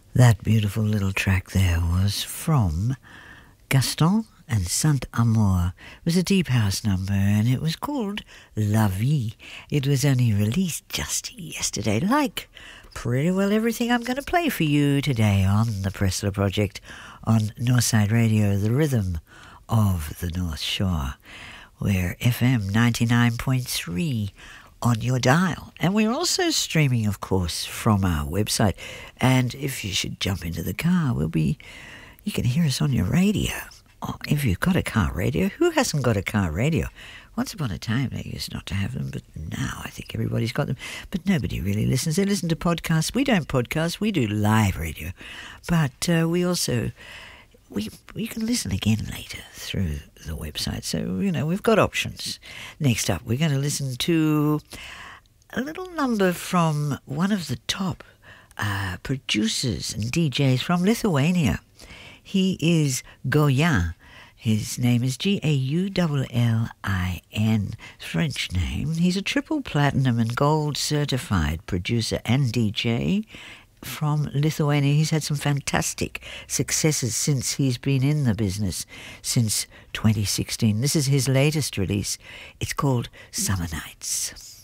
That beautiful little track there was from Gaston and Saint Amour. It was a deep house number and it was called La Vie. It was only released just yesterday, like pretty well everything I'm going to play for you today on the Pressler Project on Northside Radio, the rhythm of the North Shore. We're FM 99.3 on your dial. And we're also streaming, of course, from our website. And if you should jump into the car, you can hear us on your radio. Oh, if you've got a car radio, who hasn't got a car radio? Once upon a time, they used not to have them, but now I think everybody's got them. But nobody really listens. They listen to podcasts. We don't podcast. We do live radio. But we also... You can listen again later through the website. So, we've got options. Next up, we're going to listen to a little number from one of the top producers and DJs from Lithuania. He is Gaullin. His name is Gaullin, French name. He's a triple platinum and gold certified producer and DJ from Lithuania. He's had some fantastic successes since he's been in the business, since 2016. This is his latest release. It's called Summer Nights.